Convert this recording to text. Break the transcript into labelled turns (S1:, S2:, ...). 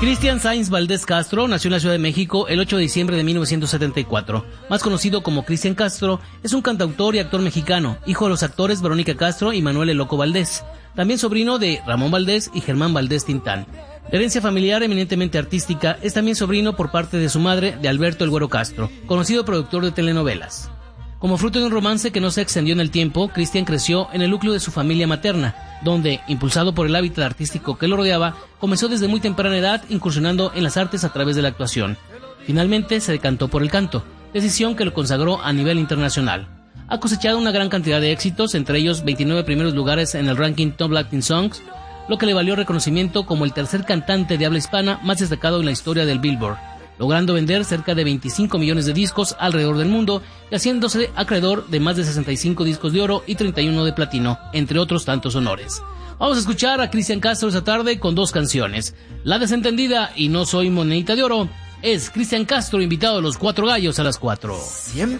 S1: Cristian Sainz Valdés Castro nació en la Ciudad de México el 8 de diciembre de 1974. Más conocido como Cristian Castro, es un cantautor y actor mexicano, hijo de los actores Verónica Castro y Manuel El Loco Valdés. También sobrino de Ramón Valdés y Germán Valdés Tintán. De herencia familiar eminentemente artística, es también sobrino por parte de su madre de Alberto El Güero Castro, conocido productor de telenovelas. Como fruto de un romance que no se extendió en el tiempo, Cristian creció en el núcleo de su familia materna, donde, impulsado por el hábitat artístico que lo rodeaba, comenzó desde muy temprana edad incursionando en las artes a través de la actuación. Finalmente se decantó por el canto, decisión que lo consagró a nivel internacional. Ha cosechado una gran cantidad de éxitos, entre ellos 29 primeros lugares en el ranking Top Latin Songs, lo que le valió reconocimiento como el tercer cantante de habla hispana más destacado en la historia del Billboard, logrando vender cerca de 25 millones de discos alrededor del mundo y haciéndose acreedor de más de 65 discos de oro y 31 de platino, entre otros tantos honores. Vamos a escuchar a Cristian Castro esta tarde con dos canciones. La Desentendida y No Soy Monedita de Oro. Es Cristian Castro, invitado a Los Cuatro Gallos a las 4.